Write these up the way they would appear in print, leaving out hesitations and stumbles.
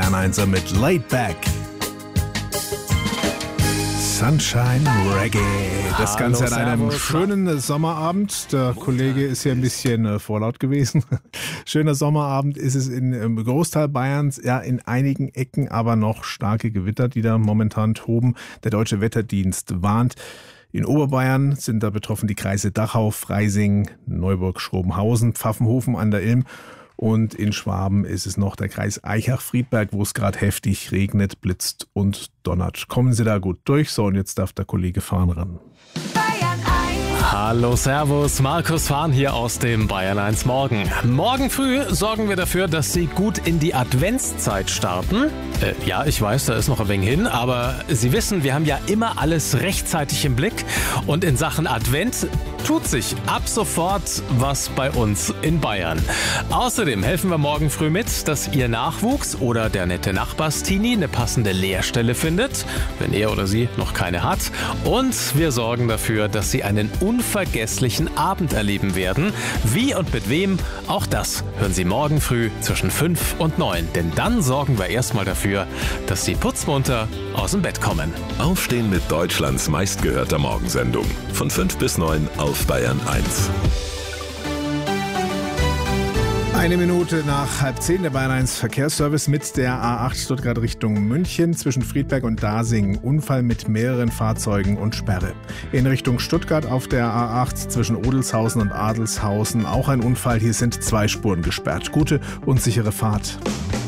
Bayern 1 mit Laid Back. Sunshine Reggae. Das Ganze an einem schönen Sommerabend. Der Kollege ist hier ein bisschen vorlaut gewesen. Schöner Sommerabend ist es im Großteil Bayerns, ja in einigen Ecken aber noch starke Gewitter, die da momentan toben. Der Deutsche Wetterdienst warnt. In Oberbayern sind da betroffen die Kreise Dachau, Freising, Neuburg, Schrobenhausen, Pfaffenhofen an der Ilm. Und in Schwaben ist es noch der Kreis Aichach-Friedberg, wo es gerade heftig regnet, blitzt und donnert. Kommen Sie da gut durch? So, und jetzt darf der Kollege Fahn ran. Hallo, servus, Markus Fahn hier aus dem Bayern 1 Morgen. Morgen früh sorgen wir dafür, dass Sie gut in die Adventszeit starten. Ja, ich weiß, da ist noch ein wenig hin, aber Sie wissen, wir haben ja immer alles rechtzeitig im Blick. Und in Sachen Advent tut sich ab sofort was bei uns in Bayern. Außerdem helfen wir morgen früh mit, dass Ihr Nachwuchs oder der nette Nachbarstini eine passende Lehrstelle findet, wenn er oder sie noch keine hat. Und wir sorgen dafür, dass Sie einen unvergesslichen Abend erleben werden. Wie und mit wem, auch das hören Sie morgen früh zwischen 5 und 9. Denn dann sorgen wir erstmal dafür, dass Sie putzmunter aus dem Bett kommen. Aufstehen mit Deutschlands meistgehörter Morgensendung. Von 5 bis 9 auf Bayern 1. 1 Minute nach 9:30 der Bayern 1 Verkehrsservice mit der A8 Stuttgart Richtung München zwischen Friedberg und Dasing. Unfall mit mehreren Fahrzeugen und Sperre. In Richtung Stuttgart auf der A8 zwischen Odelshausen und Adelshausen auch ein Unfall. Hier sind 2 Spuren gesperrt. Gute und sichere Fahrt.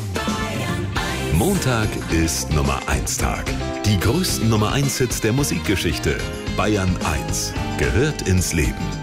Montag ist Nummer 1 Tag. Die größten Nummer 1 Hits der Musikgeschichte. Bayern 1 gehört ins Leben.